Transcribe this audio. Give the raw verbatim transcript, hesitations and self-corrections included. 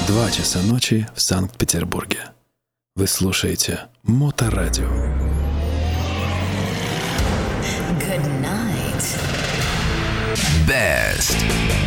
Два часа ночи в Санкт-Петербурге. Вы слушаете Моторадио. Good night. Best.